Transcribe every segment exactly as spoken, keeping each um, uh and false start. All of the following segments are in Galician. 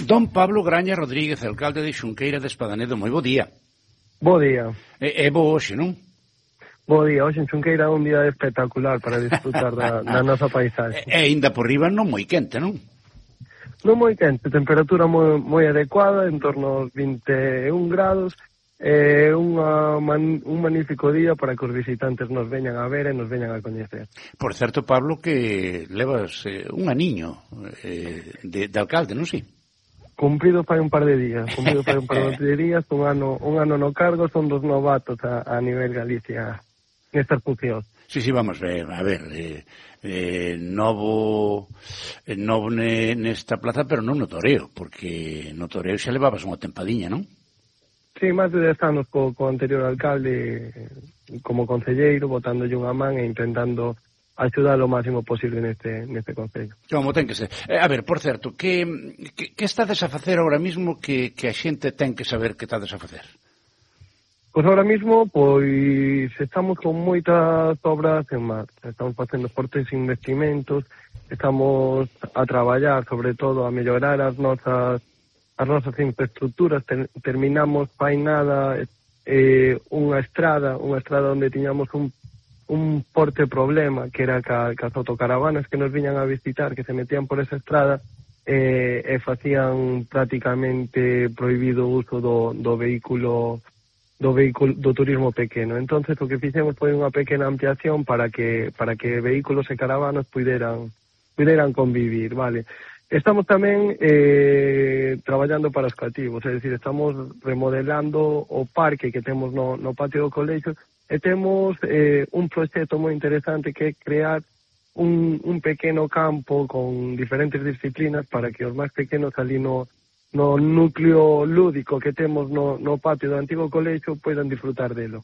Don Pablo Graña Rodríguez, alcalde de Xunqueira de Espadanedo, moi bo día. Bo día. É, é bo hoxe, non? Bo día, hoxe en Xunqueira é un día espectacular para disfrutar da, da nosa paisaxe. E ainda por riba non moi quente, non? Non moi quente, temperatura moi, moi adecuada, en torno aos vinte e un grados, é unha, man, un magnífico día para que os visitantes nos veñan a ver e nos veñan a coñecer. Por certo, Pablo, que levas eh, un aniño eh, de, de alcalde, non si? Cumprido fai un par de días, cumprido fai un par de días, un ano, un ano no cargo, son dos novatos a, a nivel Galicia nestas funcións. Sí, sí, vamos, eh, a ver, eh, eh, novo, eh, novo ne, nesta plaza, pero non no toreo, porque no toreo xa levabas unha tempadiña, non? Sí, máis de dez anos co, co anterior alcalde como concelleiro, botándolle unha man e intentando axudar o máximo posible neste, neste concello. Como ten que ser. Eh, a ver, por certo, que, que, que estades a facer ahora mismo que, que a xente ten que saber que estades a facer? Pois ahora mismo, pois estamos con moitas obras en marcha, estamos facendo fortes investimentos, estamos a traballar sobre todo a mellorar as nosas as nosas infraestructuras. Ter, terminamos fai nada eh, unha estrada, unha estrada onde tiñamos un, un forte problema, que era ca, ca as autocaravanas que nos viñan a visitar, que se metían por esa estrada eh, e facían prácticamente prohibido o uso do, do vehículo do vehículo do turismo pequeno. Entonces o que fixemos foi unha pequena ampliación para que para que vehículos e caravanas puideran puideran convivir, vale? Estamos tamén eh, traballando para os cativos, é dicir, estamos remodelando o parque que temos no, no patio do colexio e temos eh, un proxecto moi interesante que é crear un, un pequeno campo con diferentes disciplinas para que os máis pequenos ali no, no núcleo lúdico que temos no, no patio do antigo colexio poidan disfrutar delo.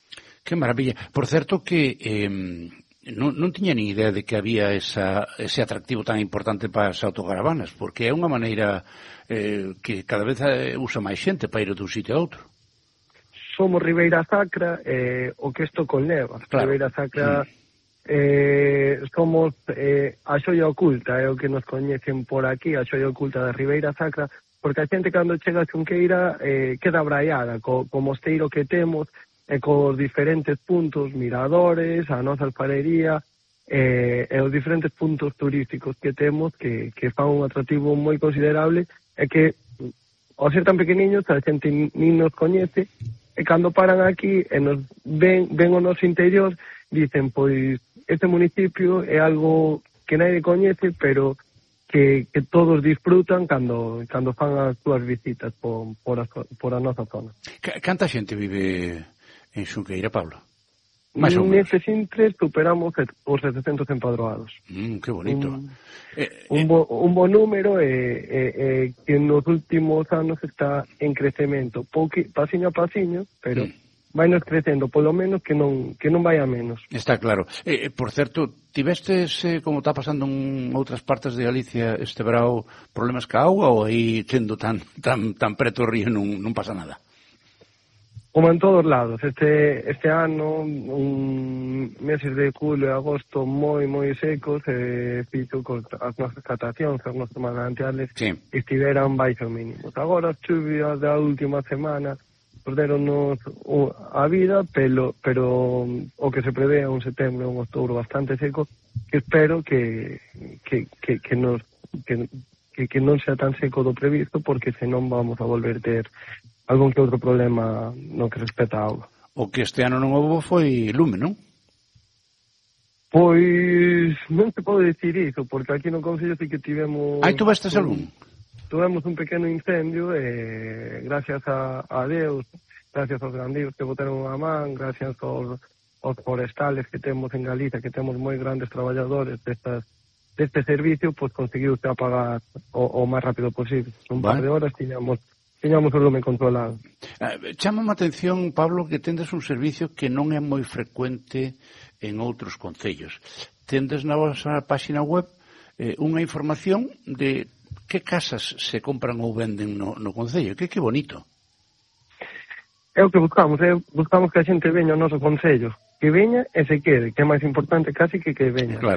Que maravilla. Por certo que... Eh... Non, non tiña ni idea de que había esa, ese atractivo tan importante para as autocaravanas, porque é unha maneira eh, que cada vez usa máis xente para ir dun sitio a outro. Somos Ribeira Sacra, eh, o que isto conleva. Claro. Ribeira Sacra, mm. eh, somos eh, a xoia oculta, é o que nos coñecen por aquí, a xoia oculta da Ribeira Sacra, porque a xente cando chega a Xunqueira eh, queda abraiada co, co mosteiro que temos, e cos diferentes puntos, miradores, a nosa alfarería, e, e os diferentes puntos turísticos que temos que, que fan un atractivo moi considerable e que, ao ser tan pequeniños, a xente nin nos coñece e cando paran aquí e nos ven, ven o noso interior, dicen, pois, este municipio é algo que nadie coñece, pero que, que todos disfrutan cando, cando fan as súas visitas por, por, a, por a nosa zona. Canta xente vive en Xunqueira, Pablo? Mais ou menos. Nestes intres superamos os setecentos empadroados. Mm, que bonito. Un, eh, un, bo, un bo número e eh, eh, eh, que nos últimos anos está en crecemento. Pouque, pasiño a pasiño, pero mm. vai nos crecendo, polo menos que non que non vai a menos. Está claro. Eh, por certo, tivestes, eh, como está pasando en outras partes de Galicia este verao, problemas ca auga ou aí sendo tan tan tan preto o río non, non pasa nada? Como en todos lados, este este ano, un meses de julio e agosto moi, moi secos, e fixo que as nosas catacións, as nosas manantiales, sí, estiveran baixo mínimos. Agora as chuvias da última semana perderonnos a vida, pero, pero o que se prevé é un setembro, un outubro bastante seco, que espero que, que, que, que nos... Que, que, que non sea tan seco do previsto, porque senón vamos a volver ter algún que outro problema no que respecta a auga. O que este ano non houve foi lume, non? Pois non se pode dicir iso, porque aquí no Concello sí que tivemos... Aí tuvestes algún? Tuvemos un pequeno incendio e gracias a, a Deus, gracias aos grandíos que botaron unha man, gracias aos, aos forestales que temos en Galicia, que temos moi grandes traballadores destas deste servicio, pois conseguiu apagar o, o máis rápido posible. Un par de horas tiñamos tiñamos o lume controlado. Eh, Chámame a atención, Pablo, que tendes un servicio que non é moi frecuente en outros concellos. Tendes na vosa página web eh, unha información de que casas se compran ou venden no, no concello. Que que bonito. É o que buscamos, é, buscamos que a xente veña ao noso concello, que veña e se quede, que é máis importante casi que que veña. Claro.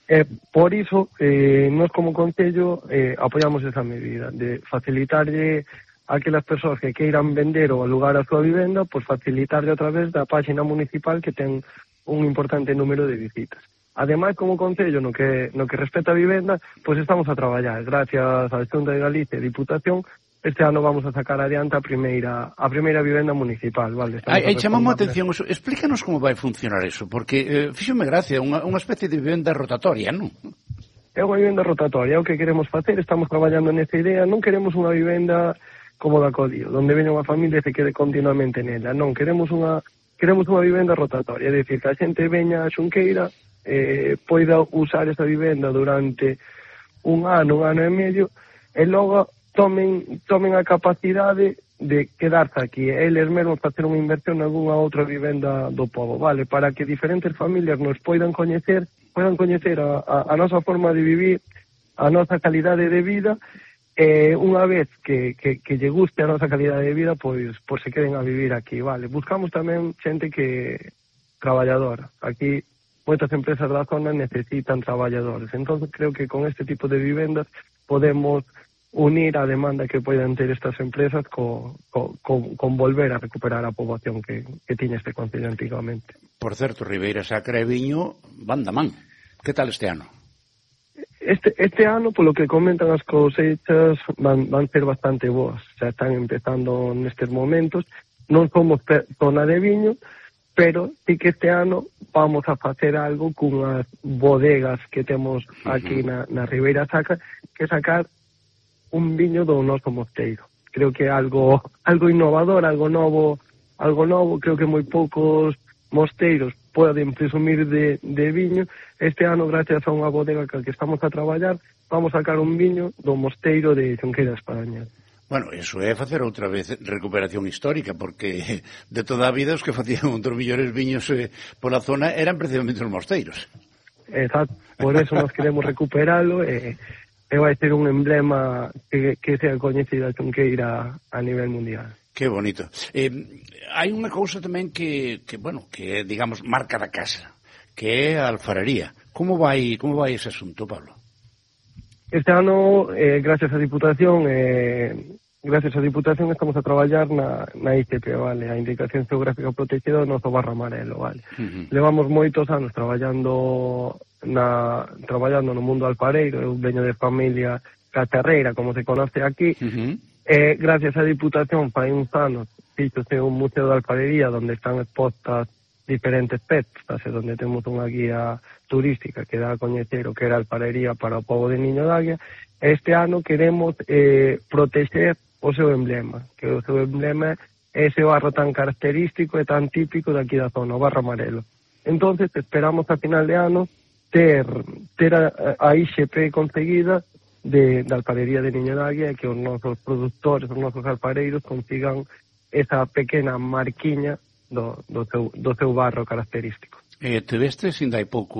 Eh, por iso, eh, nós como Concello eh, apoiamos esa medida de facilitarlle a aquelas persoas que queiran vender ou alugar a súa vivenda, pois facilitarlle a través da página municipal que ten un importante número de visitas. Ademais, como Concello, no que, no que respecta a vivenda, pois estamos a traballar. Gracias á Xunta de Galicia e Diputación, este ano vamos a sacar adiante a primeira a primeira vivenda municipal, vale? Aí chamamos a atención, eso. Explícanos como vai funcionar eso, porque eh, fíxome gracia, unha, unha especie de vivenda rotatoria, non? É unha vivenda rotatoria, é o que queremos facer, estamos traballando nesa idea, non queremos unha vivenda como da Codío, donde veña unha familia e se quede continuamente nela, non, queremos unha queremos unha vivenda rotatoria, é dicir, que a xente veña a Xunqueira, eh, poida usar esa vivenda durante un ano, un ano e medio, e logo tomen, tomen a capacidade de quedarse aquí, eles mesmos facer unha inversión en algunha outra vivenda do pobo, vale? Para que diferentes familias nos poidan coñecer, poidan coñecer a, a, a nosa forma de vivir, a nosa calidade de vida, e unha vez que, que, que lle guste a nosa calidade de vida, pois, pois se queden a vivir aquí, vale? Buscamos tamén xente que traballadora. Aquí moitas empresas da zona necesitan traballadores, entón creo que con este tipo de vivendas podemos unir a demanda que poden ter estas empresas co, co, con, con volver a recuperar a poboación que, que tiña este concello antigamente. Por certo, Ribeira Sacra e Viño van da man. Que tal este ano? Este, este ano, polo que comentan as cosechas, van, van ser bastante boas. Xa están empezando nestes momentos. Non somos zona de viño, pero sí que este ano vamos a facer algo cunhas bodegas que temos aquí na, na Ribeira Sacra, que sacar un viño do noso mosteiro. Creo que é algo algo innovador, algo novo, algo novo, creo que moi poucos mosteiros poden presumir de, de viño. Este ano, gracias a unha bodega que, que estamos a traballar, vamos a sacar un viño do mosteiro de Xunqueira España. Bueno, eso é facer outra vez recuperación histórica, porque de toda a vida os que facían un dos millores viños eh, pola zona eran precisamente os mosteiros. Exacto, por eso nos queremos recuperalo e, e vai ser un emblema que, que sea coñecida Xunqueira a nivel mundial. Que bonito. Eh, hai unha cousa tamén que, que, bueno, que é, digamos, marca da casa, que é a alfararía. Como vai, como vai ese asunto, Pablo? Este ano, eh, gracias á Diputación, eh, gracias á Diputación estamos a traballar na, na I C P, vale? A Indicación Geográfica Protexida do noso Barro Amarelo, vale? Uh-huh. Levamos moitos anos traballando na traballando no mundo alfareiro, eu veño de familia cacharreira, como se conoce aquí. Uh-huh. Eh, gracias á Diputación, fai uns anos, fíxose un museo de alfarería onde están expostas diferentes pezas, e onde temos unha guía turística que dá a coñecer o que era a alfarería para o pobo de Niño da Águia. Este ano queremos eh, protexer o seu emblema, que o seu emblema é ese barro tan característico e tan típico daqui da zona, o Barro Amarelo. Entonces esperamos a final de ano ter, ter a, a I X P conseguida de, de alfarería de Niño da Águia, e que os nosos produtores, os nosos alfareiros consigan esa pequena marquiña do, do, seu, do seu barro característico. Eh, te vestes, ainda hai pouco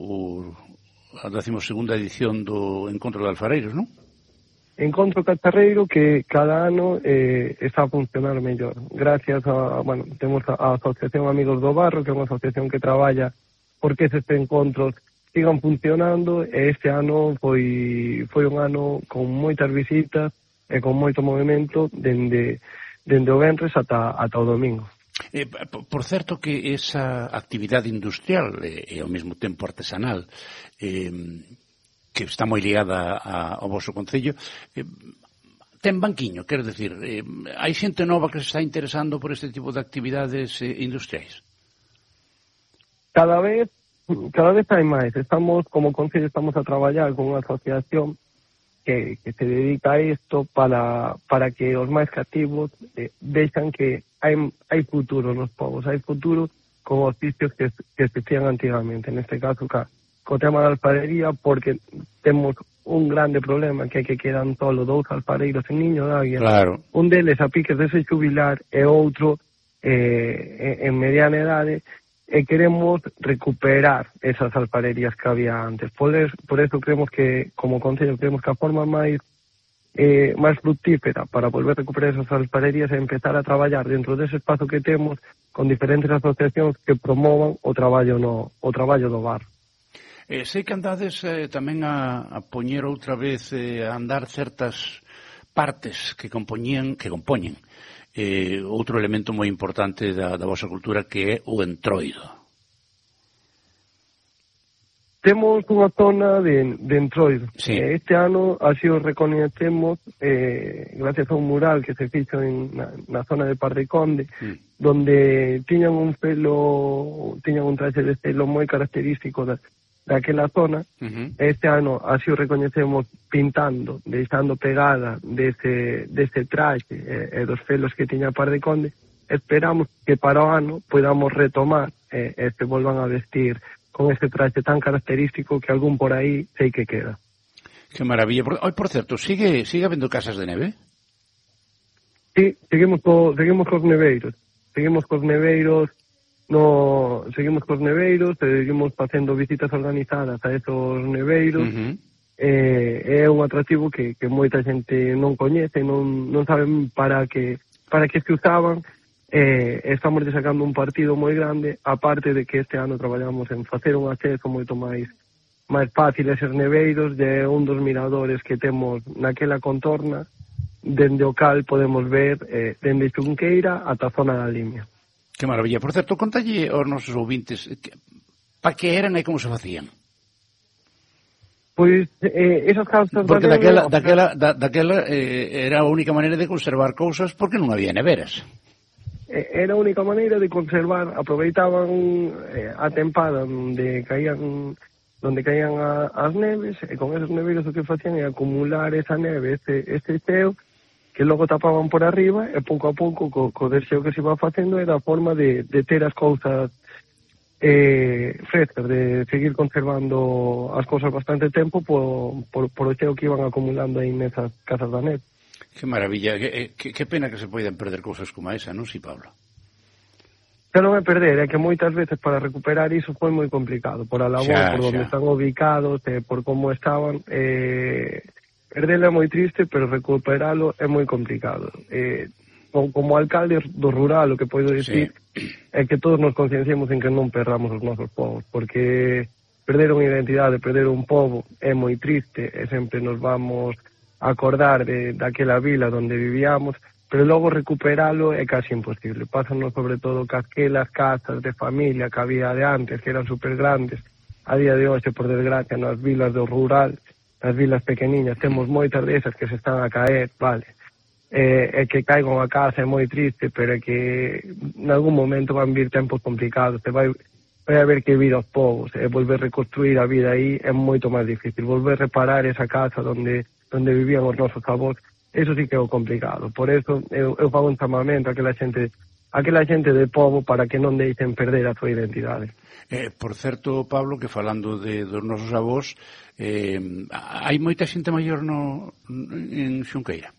o, a decimosegunda edición do Encontro de Alfareiros, non? Encontro cacharreiro que cada ano eh, está a funcionar mellor. Gracias a, bueno, temos a, a Asociación Amigos do Barro, que é unha asociación que traballa porque estes encontros sigan funcionando, e este ano foi foi un ano con moitas visitas e con moito movimento dende, dende o venres ata, ata o domingo. Eh, por certo que esa actividade industrial e, e ao mesmo tempo artesanal eh, que está moi ligada a, ao vosso concello eh, ten banquiño, quero decir, eh, hai xente nova que se está interesando por este tipo de actividades eh, industriais? Cada vez Cada vez hai máis. Estamos, como concello, estamos a traballar con unha asociación que, que se dedica a isto para, para que os máis cativos eh, vexan que hai, hai futuro nos povos, hai futuro con os oficios que, que se hacían antigamente. Neste caso, ca, co tema da alfarería, porque temos un grande problema, que é que quedan solo dous alfareiros en Niño da Águia. Claro. Un deles a piques de se xubilar e outro eh, en mediana edade, e queremos recuperar esas alfarerías que había antes. Por eso, por eso creemos que, como concello, creemos que a forma máis eh, máis fructífera para volver a recuperar esas alfarerías é empezar a traballar dentro dese espazo que temos con diferentes asociacións que promovan o traballo no o traballo do bar. Eh, sei que andades eh, tamén a, a poñer outra vez eh, a andar certas partes que compoñían, que compoñen eh, outro elemento moi importante da, da vosa cultura, que é o entroido. Temos unha zona de, de entroido. Sí. Este ano así o recoñecemos eh, gracias a un mural que se fixo en, na, na zona de Pardiconde, mm. donde tiñan un pelo, tiñan un traxe de pelo moi característico da, daquela zona. Uh-huh. Este ano así o recoñecemos pintando, deixando pegada dese, dese traxe e, e dos pelos que tiña Pardiconde. Esperamos que para o ano podamos retomar e, e se volvan a vestir con este traxe tan característico que algún por aí sei que queda. Que maravilla. Por, oh, por certo, sigue sigue habendo casas de neve? Sí, seguimos, co, seguimos cos neveiros. Seguimos cos neveiros, no, seguimos cos neveiros, seguimos facendo visitas organizadas a esos neveiros. Uh-huh. Eh, é un atractivo que, que moita xente non coñece, non, non saben para que, para que se usaban. Eh, estamos sacando un partido moi grande, aparte de que este ano traballamos en facer un acceso moito máis máis fácil a eses neveiros, de un dos miradores que temos naquela contorna, dende o cal podemos ver eh, dende Xunqueira ata a zona da Limia. Que maravilla. Por certo, contalle aos nosos ouvintes que, pa que eran e como se facían. Pois eh, esas casas... Porque daquela, daquela, da, daquela eh, era a única maneira de conservar cousas porque non había neveras. Era a única maneira de conservar, aproveitaban eh, a tempada onde caían onde caían a, as neves, e con esos neveiros o que facían é acumular esa neve, este, este xeo, que logo tapaban por arriba, e pouco a pouco, co, co deseo que se iba facendo, era a forma de, de ter as cousas eh, frescas, de seguir conservando as cousas bastante tempo por, por, por o xeo que iban acumulando aí nesas casas da neve. Que maravilla, que, que, que pena que se poidan perder cousas como esa, non si, Pablo? Xa non é perder, é que moitas veces para recuperar iso foi moi complicado, por a labor, xa, por onde xa. Están ubicados, eh, por como estaban, eh, perdelo é moi triste, pero recuperalo é moi complicado. Eh, como alcalde do rural, o que podo dicir sí. é que todos nos concienciemos en que non perdamos os nosos povos, porque perder unha identidade, perder un povo é moi triste, e sempre nos vamos acordar de daquela vila onde vivíamos, pero logo recuperalo é casi imposible. Pásanos sobre todo que aquelas casas de familia que había de antes, que eran super grandes, a día de hoxe, por desgracia, nas vilas do rural, nas vilas pequeniñas, temos moitas desas que se están a caer, vale, e, e que caigan a casa é moi triste, pero é que en algún momento van vir tempos complicados, te vai, vai haber que vir aos povos, e volver a reconstruir a vida aí é moito máis difícil, volver a reparar esa casa onde onde vivían os nosos avós, eso sí que é o complicado. Por eso eu, eu fago un chamamento a aquela xente, a aquela xente de povo para que non deixen perder a súa identidade. Eh, por certo, Pablo, que falando de dos nosos avós, eh, hai moita xente maior no, en Xunqueira?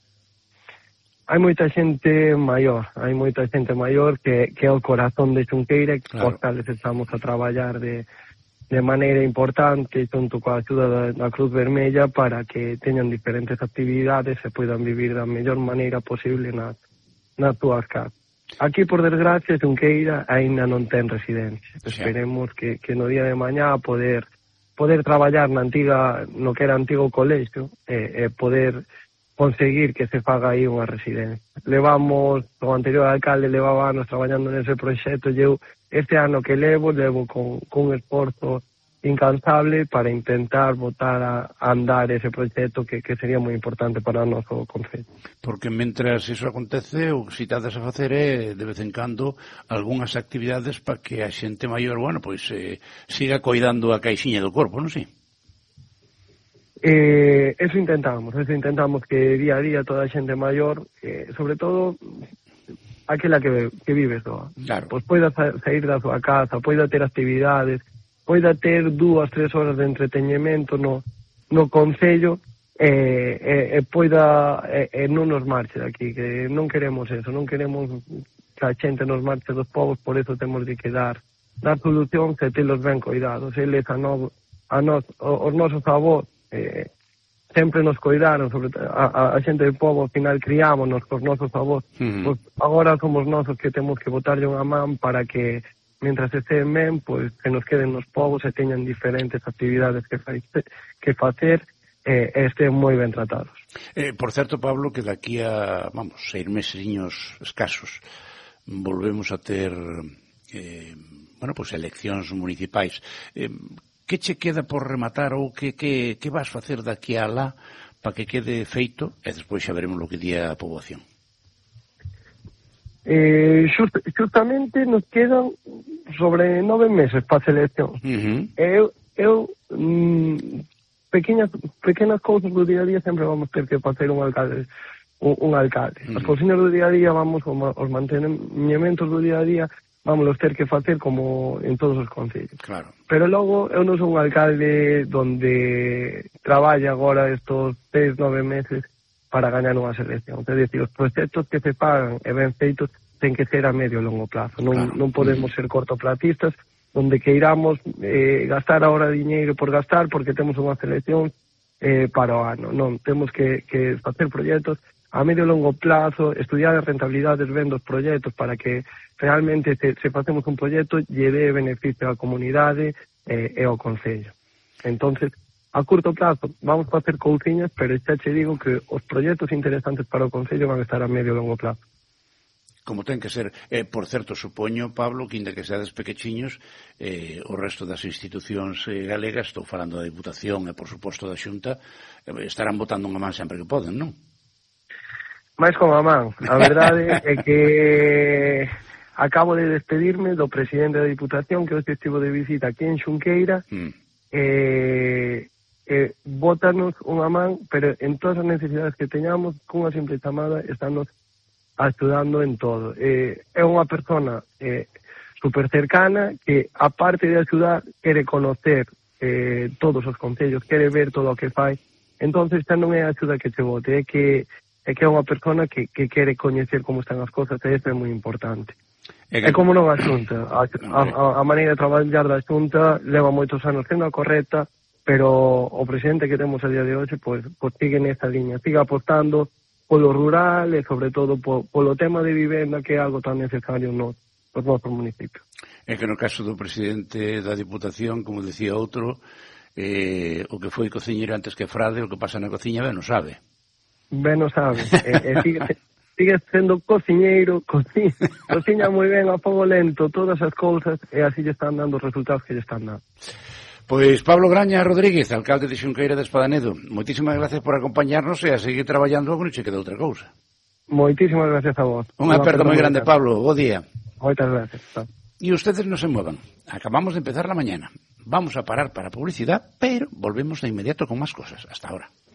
Hai moita xente maior, hai moita xente maior que, que é o corazón de Xunqueira, que claro. Os cales estamos a traballar de de maneira importante, junto coa axuda da, da Cruz Vermella, para que teñan diferentes actividades e poidan vivir da mellor maneira posible nas, nas túas casas. Aquí, por desgracia, Xunqueira aínda non ten residencia. Sí. Esperemos que, que no día de mañá poder poder traballar na antiga, no que era antigo colexio, e, e poder conseguir que se faga aí unha residencia. Levamos, o anterior alcalde levaba anos traballando nese proxecto, e eu este ano que levo, levo con, con un esforzo incansable para intentar botar a, a andar ese proxecto que, que sería moi importante para o noso concello. Porque mentras iso acontece, o que si tades a facer é, de vez en cando, algunhas actividades para que a xente maior, bueno, pois, eh, siga coidando a caixiña do corpo, non si? Eh, eso intentamos, eso intentamos que día a día toda a xente maior, eh, sobre todo aquela que, que vive soa, claro. Pois poida sair da súa casa, poida ter actividades, poida ter dúas, tres horas de entreteñemento no, no concello, e, e, e poida e, e non nos marche daqui, que non queremos eso, non queremos que a xente nos marche dos povos, por eso temos de que dar, dar solucións e telos ben coidados. Eles a, no, a nos, os nosos avós eh, sempre nos coidaron, sobre a, a xente do povo, ao final criámonos cos nosos avós, uh-huh. Pues agora somos nosos que temos que botarlle unha man para que mientras estén ben, pois que nos queden nos povos e teñan diferentes actividades que, fa, que facer e eh, estén moi ben tratados. Eh, por certo, Pablo, que daqui a, vamos, seis mesesiños escasos volvemos a ter eh, bueno, pois eleccións municipais. Eh, que che queda por rematar ou que, que, que vas facer daqui a lá para que quede feito e despois xa veremos o que di a poboación? Eh, just, justamente nos quedan sobre nove meses para a selección. Uh-huh. Eu, eu mm, pequeñas pequenas cousas do día a día sempre vamos ter que facer un alcalde un, un alcalde. Uh-huh. As cousiñas do día a día vamos, os mantenementos do día a día vamos los ter que facer como en todos os concellos. Claro. Pero logo eu non son un alcalde donde traballa agora estos seis, nove meses para gañar unha selección. É dicir, os proxectos que se pagan e ben feitos ten que ser a medio e longo plazo. Non, claro. non podemos ser cortoplatistas donde queiramos eh, gastar agora diñeiro por gastar porque temos unha selección eh, para o ano. Non, temos que, que facer proxectos a medio e longo plazo, estudiar as rentabilidades ben dos proxectos para que realmente se, se facemos un proxecto lle dé beneficio á comunidade eh, e ao concello. Entonces, a curto plazo vamos a facer couciñas, pero xa che digo que os proxectos interesantes para o concello van a estar a medio e longo plazo. Como ten que ser. Eh, por certo, supoño, Pablo, que inda que seades pequechiños, eh, o resto das institucións eh, galegas, estou falando da Diputación e, por suposto, da Xunta, eh, estarán botando unha man sempre que poden, non? máis con a man. A verdade é que acabo de despedirme do presidente da Diputación, que hoxe estivo de visita aquí en Xunqueira, mm. e, e bótanos unha man, pero en todas as necesidades que teñamos, cunha simple chamada, estamos axudando en todo. Eh, é unha persona eh, super cercana que, aparte de axudar, quere conocer eh, todos os concellos, quere ver todo o que fai. Entonces, xa non é a axuda que che bote, é que é que é unha persona que, que quere coñecer como están as cosas, e isto é moi importante. É, que... é como non a Xunta. A, a, a maneira de traballar da Xunta leva moitos anos sendo a correcta, pero o presidente que temos a día de hoxe pois, pois sigue nesta liña, sigue apostando polo rural e, sobre todo, po, polo tema de vivenda, que é algo tan necesario no, nos nosos municipios. É que no caso do presidente da Diputación, como decía outro, eh, o que foi cociñeiro antes que frade, o que pasa na cociña ben non sabe. Ben o sabe, e, e sigue, sigue sendo cociñeiro, cociña, cociña moi ben a fogo lento todas as cousas e así lle están dando os resultados que lle están dando. Pois Pablo Graña Rodríguez, alcalde de Xunqueira de Espadanedo, moitísimas gracias por acompañarnos e a seguir traballando con non che queda outra cousa. Moitísimas gracias a vos. Unha aperta moi grande, Pablo, bo día. Moitas gracias. E ustedes non se muevan, acabamos de empezar la mañana. Vamos a parar para publicidad, pero volvemos de inmediato con más cosas. Hasta ahora.